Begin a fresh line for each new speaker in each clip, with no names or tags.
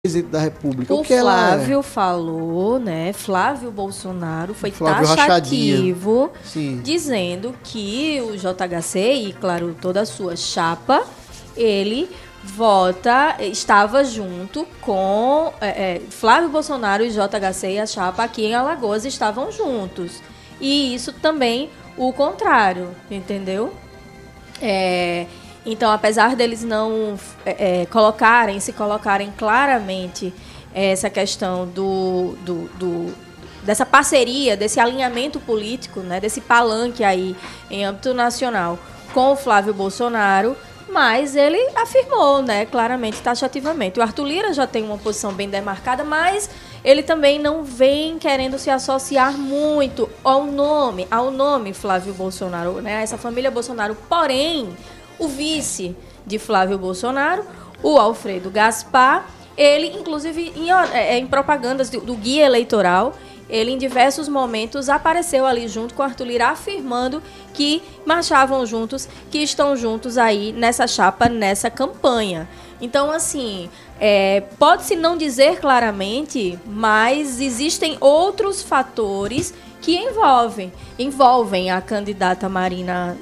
presidente da República.
O Flávio falou, né? Flávio Bolsonaro foi taxativo, dizendo que o JHC e, claro, toda a sua chapa, ele estava junto com Flávio Bolsonaro e JHC e a chapa aqui em Alagoas estavam juntos. E isso também o contrário, entendeu? Então, apesar deles não se colocarem claramente essa questão dessa parceria, desse alinhamento político, né, desse palanque aí em âmbito nacional com o Flávio Bolsonaro, mas ele afirmou, né, claramente, taxativamente. O Arthur Lira já tem uma posição bem demarcada, mas ele também não vem querendo se associar muito ao nome Flávio Bolsonaro, né, essa família Bolsonaro. Porém, o vice de Flávio Bolsonaro, o Alfredo Gaspar, ele, inclusive, em propagandas do guia eleitoral, ele, em diversos momentos, apareceu ali junto com o Arthur Lira, afirmando que marchavam juntos, que estão juntos aí nessa chapa, nessa campanha. Então, assim, pode-se não dizer claramente, mas existem outros fatores que envolvem a candidata Marina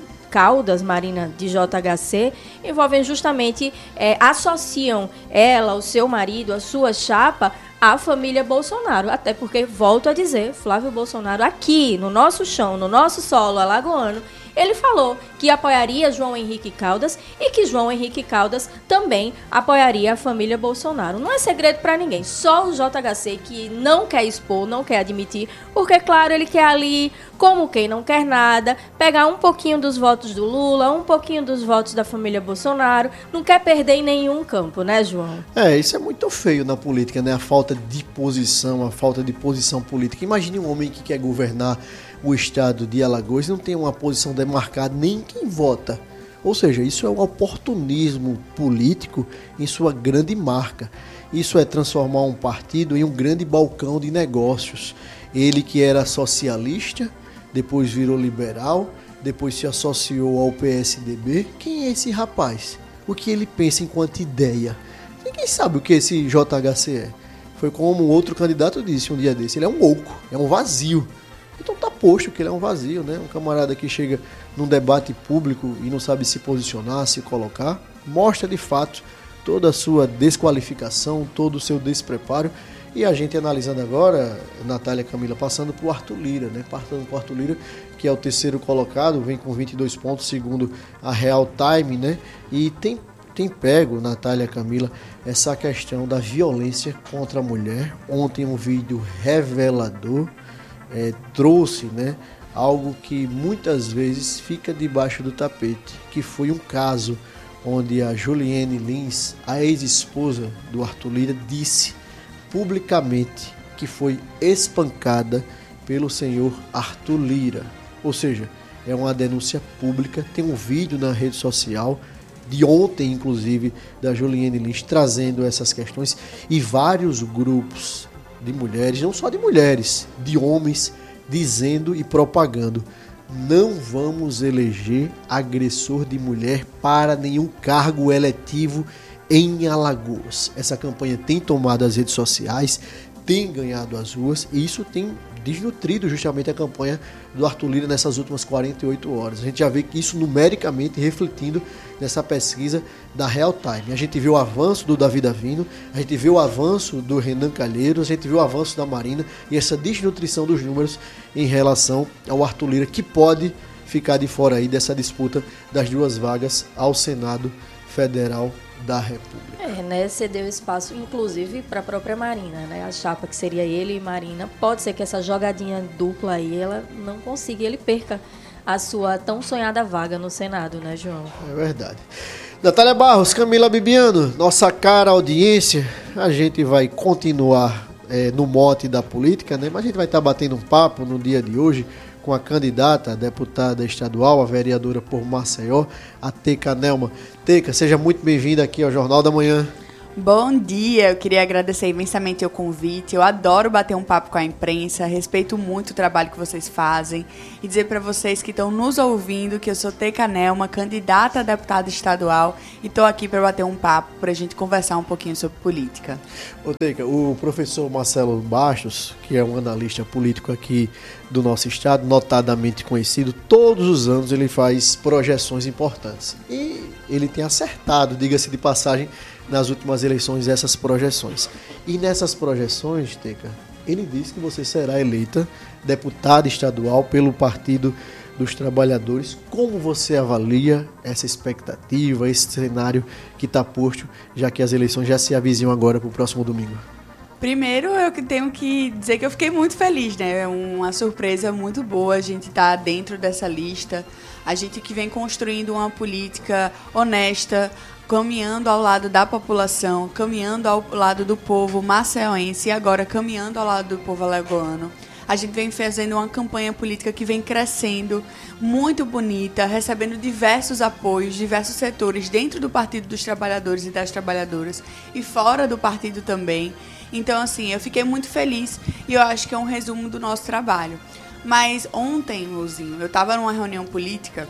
de JHC, envolvem justamente, associam ela, o seu marido, a sua chapa, à família Bolsonaro. Até porque, volto a dizer, Flávio Bolsonaro aqui, no nosso chão, no nosso solo alagoano, ele falou que apoiaria João Henrique Caldas e que João Henrique Caldas também apoiaria a família Bolsonaro. Não é segredo para ninguém, só o JHC que não quer expor, não quer admitir, porque, claro, ele quer ali, como quem não quer nada, pegar um pouquinho dos votos do Lula, um pouquinho dos votos da família Bolsonaro, não quer perder em nenhum campo, né, João?
Isso é muito feio na política, né? A falta de posição, a falta de posição política. Imagine um homem que quer governar o estado de Alagoas e não tem uma posição demarcada nem quem vota. Ou seja, isso é um oportunismo político em sua grande marca. Isso é transformar um partido em um grande balcão de negócios. Ele que era socialista, depois virou liberal, depois se associou ao PSDB. Quem é esse rapaz? O que ele pensa enquanto ideia? Ninguém sabe o que esse JHC é. Foi como outro candidato disse um dia desse, ele é um oco, é um vazio. Então tá posto que ele é um vazio, né? Um camarada que chega num debate público e não sabe se posicionar, se colocar, mostra de fato toda a sua desqualificação, todo o seu despreparo. E a gente analisando agora, Natália Camila, passando pro Arthur Lira, né? Passando pro Arthur Lira, que é o terceiro colocado, vem com 22 pontos, segundo a Real Time, né? E tem pego, Natália Camila, essa questão da violência contra a mulher. Ontem um vídeo revelador trouxe, né, algo que muitas vezes fica debaixo do tapete, que foi um caso onde a Juliane Lins, a ex-esposa do Arthur Lira, disse publicamente que foi espancada pelo senhor Arthur Lira. Ou seja, é uma denúncia pública, tem um vídeo na rede social de ontem, inclusive, da Juliane Lins trazendo essas questões, e vários grupos de mulheres, não só de mulheres, de homens, dizendo e propagando: não vamos eleger agressor de mulher para nenhum cargo eletivo em Alagoas. Essa campanha tem tomado as redes sociais, tem ganhado as ruas, e isso tem desnutrido justamente a campanha do Arthur Lira nessas últimas 48 horas. A gente já vê que isso numericamente refletindo nessa pesquisa da Real Time. A gente vê o avanço do Davi Davino, a gente vê o avanço do Renan Calheiros, a gente vê o avanço da Marina e essa desnutrição dos números em relação ao Arthur Lira, que pode ficar de fora aí dessa disputa das duas vagas ao Senado Federal da República.
Né, cedeu espaço, inclusive, para a própria Marina, né? A chapa que seria ele e Marina. Pode ser que essa jogadinha dupla aí, ela não consiga, ele perca a sua tão sonhada vaga no Senado, né, João?
É verdade. Natália Barros, Camila Bibiano, nossa cara audiência, a gente vai continuar no mote da política, né? Mas a gente vai estar batendo um papo no dia de hoje com a candidata a deputada estadual, a vereadora por Maceió, a Teca Nelma. Teca, seja muito bem-vinda aqui ao Jornal da Manhã.
Bom dia, eu queria agradecer imensamente o convite. Eu adoro bater um papo com a imprensa, respeito muito o trabalho que vocês fazem e dizer para vocês que estão nos ouvindo que eu sou Teca Nelma, candidata a deputada estadual, e estou aqui para bater um papo, para a gente conversar um pouquinho sobre política.
Ô Teca, o professor Marcelo Bastos, que é um analista político aqui do nosso estado, notadamente conhecido, todos os anos ele faz projeções importantes. E ele tem acertado, diga-se de passagem, nas últimas eleições essas projeções. E nessas projeções, Teca, ele disse que você será eleita deputada estadual pelo Partido dos Trabalhadores. Como você avalia essa expectativa, esse cenário que está posto, já que as eleições já se avizinham agora para o próximo domingo?
Primeiro, eu tenho que dizer que eu fiquei muito feliz, né? É uma surpresa muito boa a gente estar dentro dessa lista. A gente que vem construindo uma política honesta, caminhando ao lado da população, caminhando ao lado do povo maceioense e agora caminhando ao lado do povo alagoano. A gente vem fazendo uma campanha política que vem crescendo, muito bonita, recebendo diversos apoios, diversos setores dentro do Partido dos Trabalhadores e das Trabalhadoras e fora do partido também. Então, assim, eu fiquei muito feliz e eu acho que é um resumo do nosso trabalho. Mas ontem, Luzinho, eu estava numa reunião política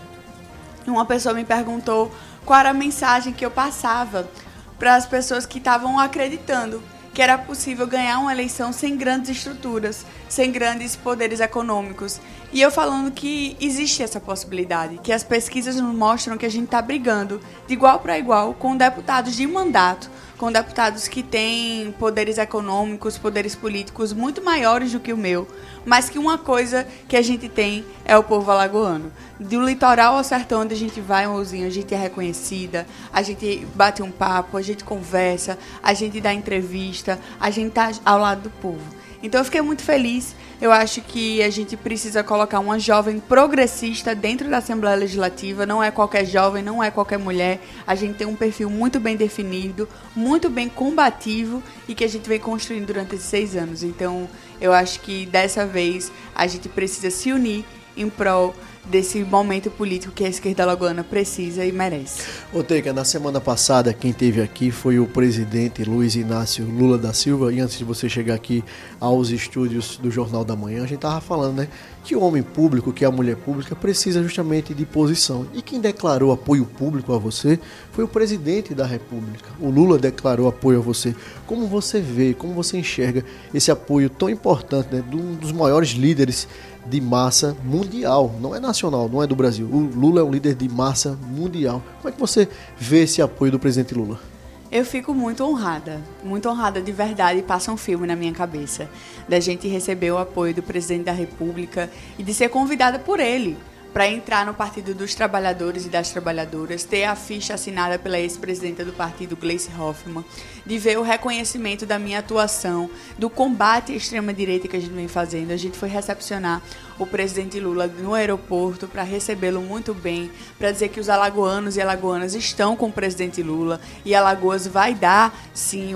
e uma pessoa me perguntou qual era a mensagem que eu passava para as pessoas que estavam acreditando que era possível ganhar uma eleição sem grandes estruturas, sem grandes poderes econômicos. E eu falando que existe essa possibilidade, que as pesquisas nos mostram que a gente está brigando de igual para igual com deputados de mandato, com deputados que têm poderes econômicos, poderes políticos muito maiores do que o meu, mas que uma coisa que a gente tem é o povo alagoano. Do litoral ao sertão, onde a gente vai, Mouzinho, a gente é reconhecida, a gente bate um papo, a gente conversa, a gente dá entrevista, a gente está ao lado do povo. Então eu fiquei muito feliz. Eu acho que a gente precisa colocar uma jovem progressista dentro da Assembleia Legislativa. Não é qualquer jovem, não é qualquer mulher. A gente tem um perfil muito bem definido, muito bem combativo e que a gente vem construindo durante esses 6 anos. Então eu acho que dessa vez a gente precisa se unir em prol desse momento político que a esquerda alagoana precisa e merece.
Ô Teca, na semana passada quem esteve aqui foi o presidente Luiz Inácio Lula da Silva, e antes de você chegar aqui aos estúdios do Jornal da Manhã, a gente estava falando, né, que o homem público, que a mulher pública precisa justamente de posição. E quem declarou apoio público a você foi o presidente da República. O Lula declarou apoio a você. Como você vê, como você enxerga esse apoio tão importante, né, de um dos maiores líderes de massa mundial, não é nacional, não é do Brasil. O Lula é um líder de massa mundial. Como é que você vê esse apoio do presidente Lula?
Eu fico muito honrada de verdade, e passa um filme na minha cabeça, da gente receber o apoio do presidente da República e de ser convidada por ele para entrar no Partido dos Trabalhadores e das Trabalhadoras, ter a ficha assinada pela ex-presidenta do partido, Gleice Hoffmann, de ver o reconhecimento da minha atuação, do combate à extrema-direita que a gente vem fazendo. A gente foi recepcionar o presidente Lula no aeroporto para recebê-lo muito bem, para dizer que os alagoanos e alagoanas estão com o presidente Lula e Alagoas vai dar, sim,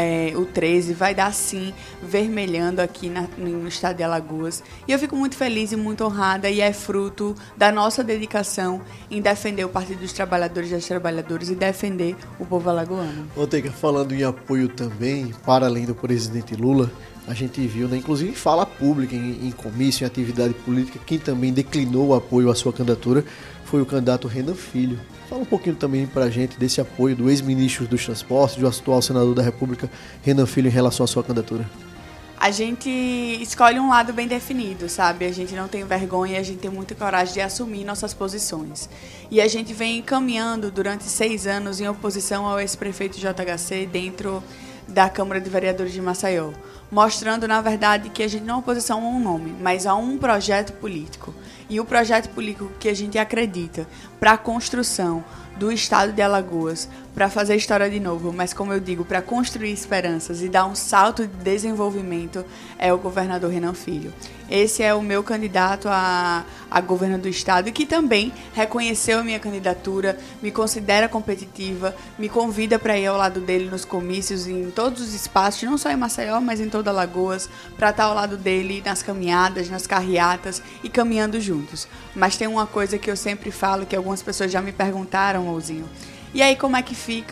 o 13, vai dar, sim, vermelhando aqui no estado de Alagoas. E eu fico muito feliz e muito honrada, e é fruto da nossa dedicação em defender o Partido dos Trabalhadores e das Trabalhadoras e defender o povo alagoano.
Ô Teca, falando em apoio também, para além do presidente Lula, a gente viu, né, inclusive em fala pública, em comício, em atividade política, quem também declinou o apoio à sua candidatura foi o candidato Renan Filho. Fala um pouquinho também pra gente desse apoio do ex-ministro dos Transportes, do atual senador da República, Renan Filho, em relação à sua candidatura.
A gente escolhe um lado bem definido, sabe? A gente não tem vergonha, a gente tem muita coragem de assumir nossas posições. E a gente vem caminhando durante 6 anos em oposição ao ex-prefeito JHC dentro da Câmara de Vereadores de Maceió, mostrando, na verdade, que a gente não é oposição a um nome, mas a um projeto político. E o projeto político que a gente acredita para a construção do estado de Alagoas, para fazer história de novo, mas, como eu digo, para construir esperanças e dar um salto de desenvolvimento, é o governador Renan Filho. Esse é o meu candidato a governo do estado, e que também reconheceu a minha candidatura, me considera competitiva, me convida para ir ao lado dele nos comícios, em todos os espaços, não só em Maceió, mas em toda Alagoas, para estar ao lado dele nas caminhadas, nas carreatas e caminhando juntos. Mas tem uma coisa que eu sempre falo, que algumas pessoas já me perguntaram, Mouzinho, e aí como é que fica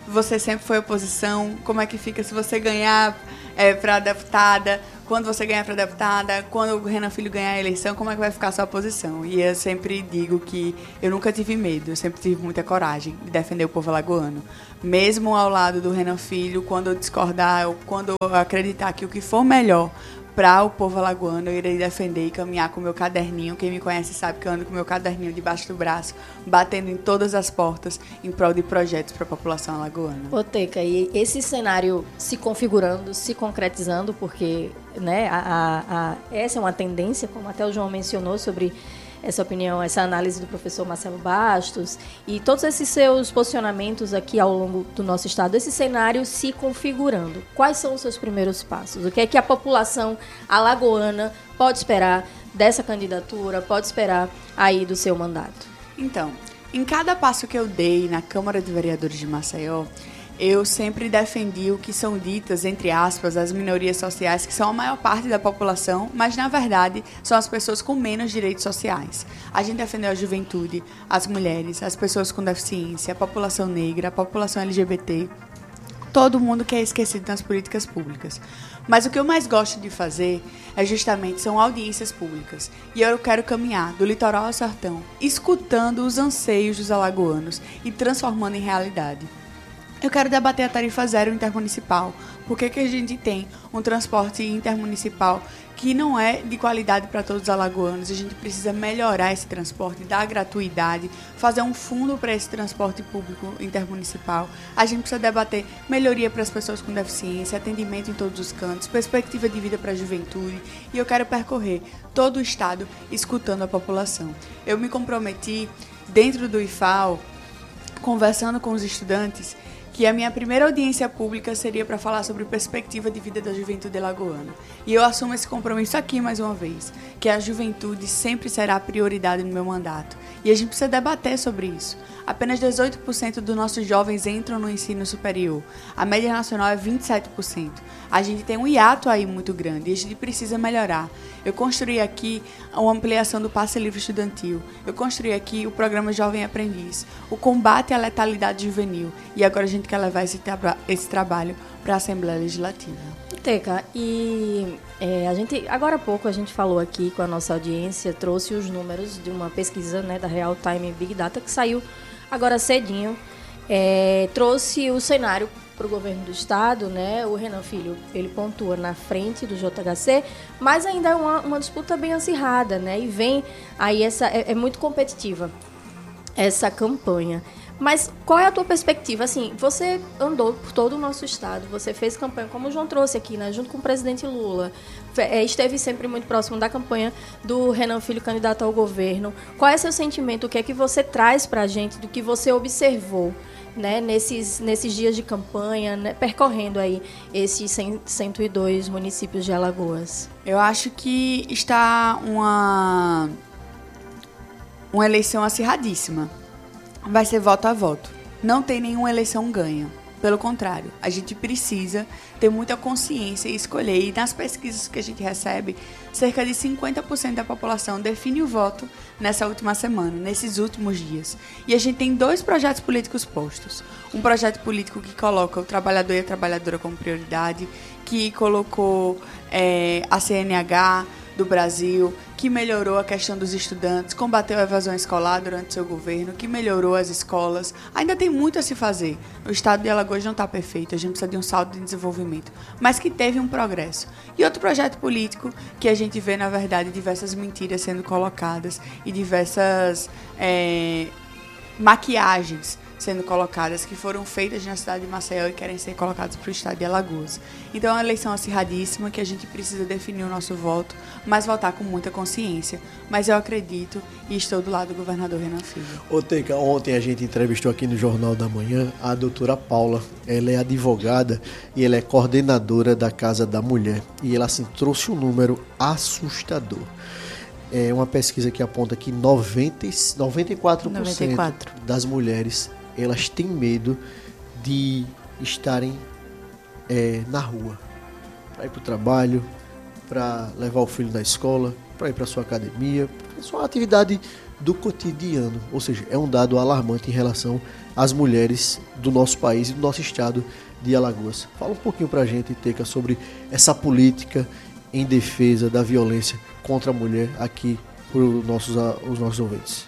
Você sempre foi oposição? Como é que fica se você ganhar para deputada? Quando você ganhar para deputada? Quando o Renan Filho ganhar a eleição, como é que vai ficar a sua posição? E eu sempre digo que eu nunca tive medo, eu sempre tive muita coragem de defender o povo alagoano. Mesmo ao lado do Renan Filho, quando eu discordar, quando eu acreditar que o que for melhor para o povo alagoano, eu irei defender e caminhar com o meu caderninho. Quem me conhece sabe que eu ando com o meu caderninho debaixo do braço, batendo em todas as portas em prol de projetos para a população alagoana.
Ô, Teca, e esse cenário se configurando, se concretizando, porque né, essa é uma tendência, como até o João mencionou, sobre essa opinião, essa análise do professor Marcelo Bastos e todos esses seus posicionamentos aqui ao longo do nosso estado, esse cenário se configurando. Quais são os seus primeiros passos? O que é que a população alagoana pode esperar dessa candidatura, pode esperar aí do seu mandato?
Então, em cada passo que eu dei na Câmara de Vereadores de Maceió, eu sempre defendi o que são ditas, entre aspas, as minorias sociais, que são a maior parte da população, mas, na verdade, são as pessoas com menos direitos sociais. A gente defendeu a juventude, as mulheres, as pessoas com deficiência, a população negra, a população LGBT, todo mundo que é esquecido nas políticas públicas. Mas o que eu mais gosto de fazer são audiências públicas. E eu quero caminhar do litoral ao sertão, escutando os anseios dos alagoanos e transformando em realidade. Eu quero debater a tarifa zero intermunicipal. Por que a gente tem um transporte intermunicipal que não é de qualidade para todos os alagoanos? A gente precisa melhorar esse transporte, dar gratuidade, fazer um fundo para esse transporte público intermunicipal. A gente precisa debater melhoria para as pessoas com deficiência, atendimento em todos os cantos, perspectiva de vida para a juventude. E eu quero percorrer todo o estado escutando a população. Eu me comprometi dentro do IFAL, conversando com os estudantes, que a minha primeira audiência pública seria para falar sobre perspectiva de vida da juventude alagoana. E eu assumo esse compromisso aqui mais uma vez, que a juventude sempre será a prioridade no meu mandato. E a gente precisa debater sobre isso. Apenas 18% dos nossos jovens entram no ensino superior. A média nacional é 27%. A gente tem um hiato aí muito grande e a gente precisa melhorar. Eu construí aqui a ampliação do passe livre estudantil. Eu construí aqui o programa Jovem Aprendiz, o combate à letalidade juvenil. E agora a gente quer levar esse trabalho para a Assembleia Legislativa.
Teca, e a gente, agora há pouco a gente falou aqui com a nossa audiência, trouxe os números de uma pesquisa, né, da Real Time Big Data que saiu agora cedinho, trouxe o cenário para o governo do estado, né? O Renan Filho, ele pontua na frente do JHC, mas ainda é uma disputa bem acirrada, né? E vem aí é muito competitiva essa campanha. Mas qual é a tua perspectiva? Assim, você andou por todo o nosso estado, você fez campanha, como o João trouxe aqui, né, junto com o presidente Lula, esteve sempre muito próximo da campanha do Renan Filho, candidato ao governo. Qual é seu sentimento? O que é que você traz para a gente do que você observou, né, nesses dias de campanha, né, percorrendo aí esses 102 municípios de Alagoas?
Eu acho que está uma eleição acirradíssima. Vai ser voto a voto. Não tem nenhuma eleição ganha. Pelo contrário, a gente precisa ter muita consciência e escolher. E nas pesquisas que a gente recebe, cerca de 50% da população define o voto nessa última semana, nesses últimos dias. E a gente tem 2 projetos políticos postos. Um projeto político que coloca o trabalhador e a trabalhadora como prioridade, que colocou a CNH do Brasil, que melhorou a questão dos estudantes, combateu a evasão escolar durante seu governo, que melhorou as escolas. Ainda tem muito a se fazer. O estado de Alagoas não está perfeito, a gente precisa de um saldo de desenvolvimento, mas que teve um progresso. E outro projeto político que a gente vê, na verdade, diversas mentiras sendo colocadas e diversas maquiagens sendo colocadas, que foram feitas na cidade de Maceió e querem ser colocadas para o estado de Alagoas. Então é uma eleição acirradíssima que a gente precisa definir o nosso voto, mas votar com muita consciência. Mas eu acredito e estou do lado do governador Renan Filho.
Ô Teca, ontem a gente entrevistou aqui no Jornal da Manhã a doutora Paula. Ela é advogada e ela é coordenadora da Casa da Mulher. E ela assim, trouxe um número assustador. É uma pesquisa que aponta que 94% das mulheres, elas têm medo de estarem na rua, para ir para o trabalho, para levar o filho na escola, para ir para sua academia, para sua atividade do cotidiano. Ou seja, é um dado alarmante em relação às mulheres do nosso país e do nosso estado de Alagoas. Fala um pouquinho pra gente, Teca, sobre essa política em defesa da violência contra a mulher aqui para os nossos ouvintes.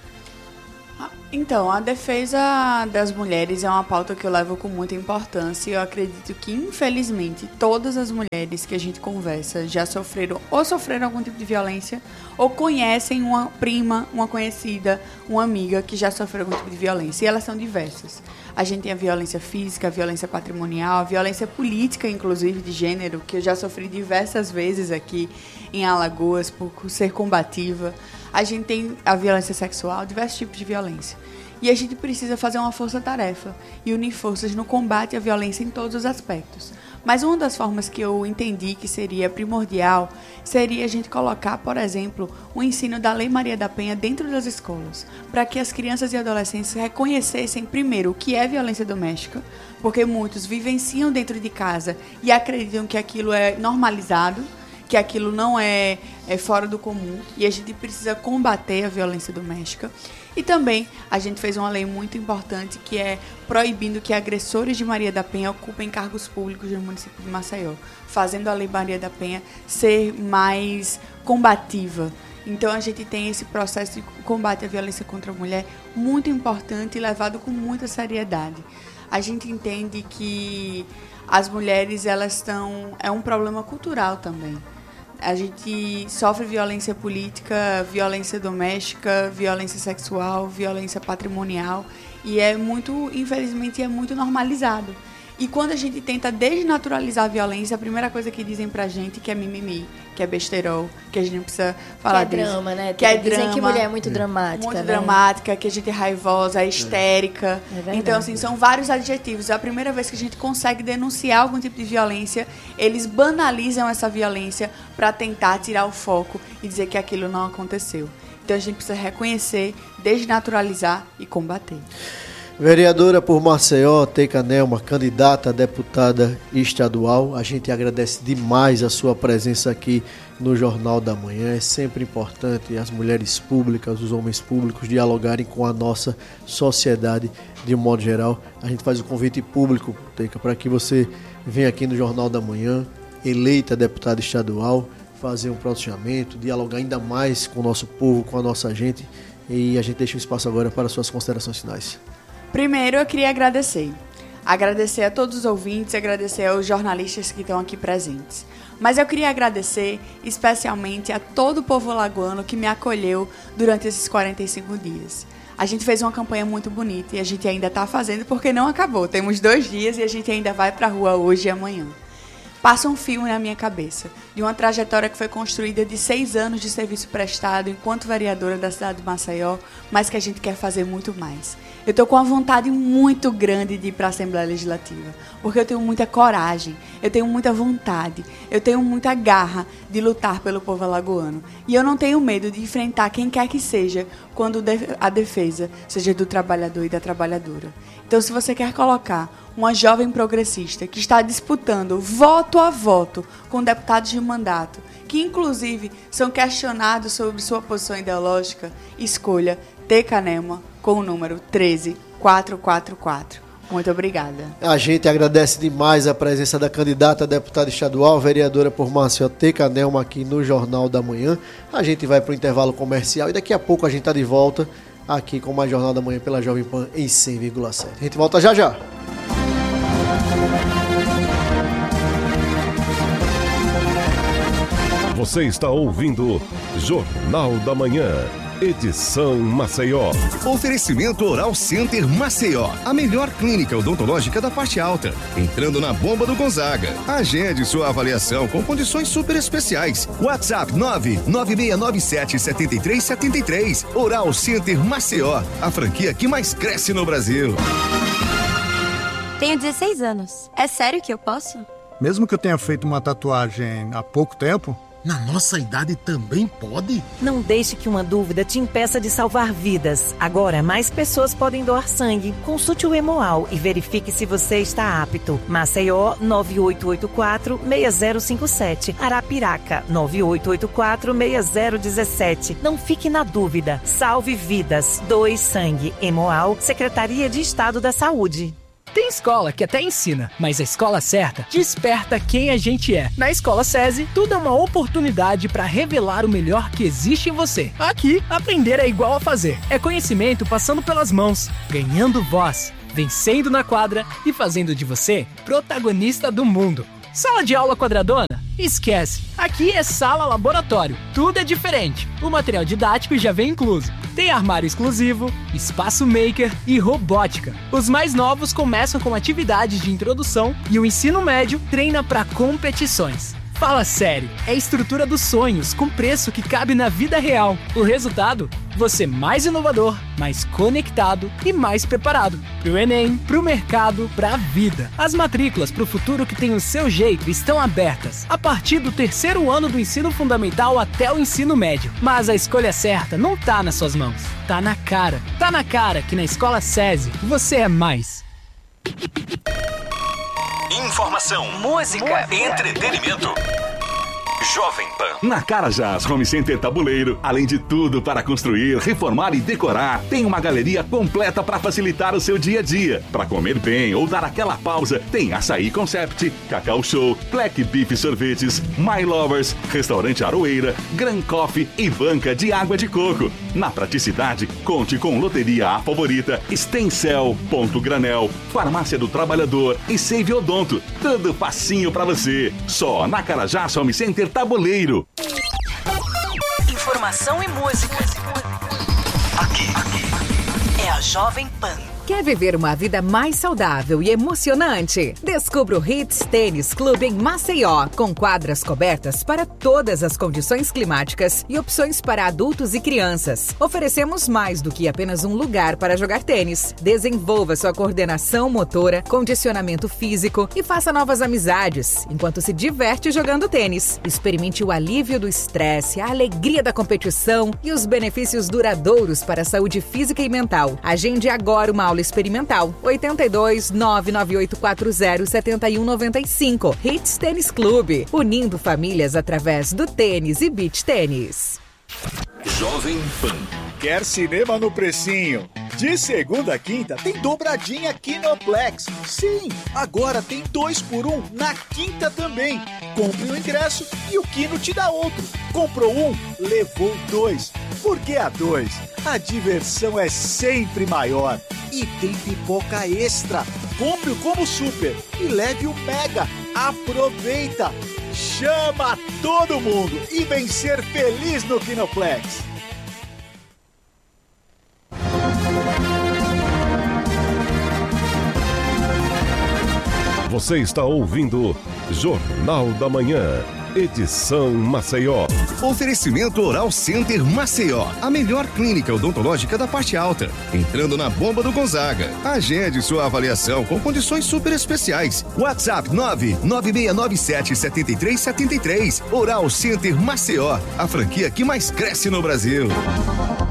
Então, a defesa das mulheres é uma pauta que eu levo com muita importância e eu acredito que, infelizmente, todas as mulheres que a gente conversa já sofreram algum tipo de violência ou conhecem uma prima, uma conhecida, uma amiga que já sofreu algum tipo de violência. E elas são diversas. A gente tem a violência física, a violência patrimonial, a violência política, inclusive, de gênero, que eu já sofri diversas vezes aqui em Alagoas por ser combativa. A gente tem a violência sexual, diversos tipos de violência. E a gente precisa fazer uma força-tarefa e unir forças no combate à violência em todos os aspectos. Mas uma das formas que eu entendi que seria primordial seria a gente colocar, por exemplo, o ensino da Lei Maria da Penha dentro das escolas, para que as crianças e adolescentes reconhecessem, primeiro, o que é violência doméstica, porque muitos vivenciam dentro de casa e acreditam que aquilo é normalizado, que aquilo não é fora do comum, e a gente precisa combater a violência doméstica. E também a gente fez uma lei muito importante que é proibindo que agressores de Maria da Penha ocupem cargos públicos no município de Maceió, fazendo a Lei Maria da Penha ser mais combativa. Então a gente tem esse processo de combate à violência contra a mulher muito importante e levado com muita seriedade. A gente entende que as mulheres é um problema cultural também. A gente sofre violência política, violência doméstica, violência sexual, violência patrimonial e infelizmente, é muito normalizado. E quando a gente tenta desnaturalizar a violência, a primeira coisa que dizem pra gente que é mimimi, que é besteirol, que a gente não precisa falar disso.
Que é drama, né?
Que é
Dizem
drama,
que mulher é muito dramática,
muito
né?
dramática, que a gente é raivosa, é histérica.
É verdade.
Então, assim, são vários adjetivos. A primeira vez que a gente consegue denunciar algum tipo de violência, eles banalizam essa violência para tentar tirar o foco e dizer que aquilo não aconteceu. Então, a gente precisa reconhecer, desnaturalizar e combater.
Vereadora por Maceió, Teca Nelma, candidata a deputada estadual, a gente agradece demais a sua presença aqui no Jornal da Manhã. É sempre importante as mulheres públicas, os homens públicos dialogarem com a nossa sociedade de um modo geral. A gente faz o convite público, Teca, para que você venha aqui no Jornal da Manhã, eleita deputada estadual, fazer um pronunciamento, dialogar ainda mais com o nosso povo, com a nossa gente. E a gente deixa o espaço agora para suas considerações finais.
Primeiro, eu queria agradecer. Agradecer a todos os ouvintes, agradecer aos jornalistas que estão aqui presentes. Mas eu queria agradecer especialmente a todo o povo alagoano que me acolheu durante esses 45 dias. A gente fez uma campanha muito bonita e a gente ainda está fazendo porque não acabou. Temos 2 dias e a gente ainda vai para a rua hoje e amanhã. Passa um filme na minha cabeça de uma trajetória que foi construída de 6 anos de serviço prestado enquanto vereadora da cidade de Maceió, mas que a gente quer fazer muito mais. Eu estou com uma vontade muito grande de ir para a Assembleia Legislativa, porque eu tenho muita coragem, eu tenho muita vontade, eu tenho muita garra de lutar pelo povo alagoano. E eu não tenho medo de enfrentar quem quer que seja, quando a defesa seja do trabalhador e da trabalhadora. Então, se você quer colocar uma jovem progressista que está disputando voto a voto com deputados de mandato, que inclusive são questionados sobre sua posição ideológica, escolha Teca Nelma com o número 13444. Muito obrigada.
A gente agradece demais a presença da candidata a deputada estadual, vereadora por Maceió, Teca Nelma, aqui no Jornal da Manhã. A gente vai para o intervalo comercial e daqui a pouco a gente está de volta aqui com mais Jornal da Manhã pela Jovem Pan em 100,7. A gente volta já já.
Você está ouvindo Jornal da Manhã, edição Maceió.
Oferecimento Oral Center Maceió, a melhor clínica odontológica da parte alta. Entrando na bomba do Gonzaga. Agende sua avaliação com condições super especiais. WhatsApp 996977373. Oral Center Maceió, a franquia que mais cresce no Brasil.
Tenho 16 anos. É sério que eu posso?
Mesmo que eu tenha feito uma tatuagem há pouco tempo, Na nossa idade também pode?
Não deixe que uma dúvida te impeça de salvar vidas. Agora, mais pessoas podem doar sangue. Consulte o Hemoal e verifique se você está apto. Maceió, 9884-6057. Arapiraca, 9884-6017. Não fique na dúvida. Salve vidas. Doe sangue. Hemoal, Secretaria de Estado da Saúde.
Tem escola que até ensina, mas a escola certa desperta quem a gente é. Na Escola SESI, tudo é uma oportunidade para revelar o melhor que existe em você. Aqui, aprender é igual a fazer. É conhecimento passando pelas mãos, ganhando voz, vencendo na quadra e fazendo de você protagonista do mundo. Sala de aula quadradona? Esquece. Aqui é sala laboratório. Tudo é diferente. O material didático já vem incluso. Tem armário exclusivo, espaço maker e robótica. Os mais novos começam com atividades de introdução e o ensino médio treina para competições. Fala sério, é a estrutura dos sonhos com preço que cabe na vida real. O resultado? Você mais inovador, mais conectado e mais preparado. Pro Enem, pro mercado, pra vida. As matrículas pro futuro que tem o seu jeito estão abertas. A partir do 3º ano do ensino fundamental até o ensino médio. Mas a escolha certa não tá nas suas mãos. Tá na cara. Tá na cara que na Escola SESI você é mais.
Informação, música, entretenimento. Jovem Pan.
Na Carajás Home Center Tabuleiro, além de tudo para construir, reformar e decorar, tem uma galeria completa para facilitar o seu dia a dia. Para comer bem ou dar aquela pausa, tem Açaí Concept, Cacau Show, Black Beef Sorvetes, My Lovers, Restaurante Aroeira, Gran Coffee e banca de água de coco. Na praticidade, conte com Loteria A Favorita, Stencel, Ponto Granel, Farmácia do Trabalhador e Save Odonto. Tudo facinho para você. Só na Carajás Home Center Tabuleiro.
Informação e música. Aqui é a Jovem Pan.
Quer viver uma vida mais saudável e emocionante? Descubra o Hits Tênis Clube em Maceió, com quadras cobertas para todas as condições climáticas e opções para adultos e crianças. Oferecemos mais do que apenas um lugar para jogar tênis. Desenvolva sua coordenação motora, condicionamento físico e faça novas amizades, enquanto se diverte jogando tênis. Experimente o alívio do estresse, a alegria da competição e os benefícios duradouros para a saúde física e mental. Agende agora uma aula experimental. 82 99840 7195. Hits Tênis Clube, unindo famílias através do tênis e beach tênis.
Jovem Pan.
Quer cinema no precinho? De segunda a quinta tem dobradinha Kinoplex. Sim, agora tem 2 por 1 na quinta também. Compre o ingresso e o Kino te dá outro. Comprou um, levou 2. Porque a 2, a diversão é sempre maior. E tem pipoca extra. Compre o Combo Super e leve o Mega. Aproveita! Chama todo mundo e vem ser feliz no Kinoplex.
Você está ouvindo Jornal da Manhã, edição Maceió.
Oferecimento Oral Center Maceió, a melhor clínica odontológica da parte alta. Entrando na bomba do Gonzaga. Agende sua avaliação com condições super especiais. WhatsApp 996977373. Oral Center Maceió, a franquia que mais cresce no Brasil.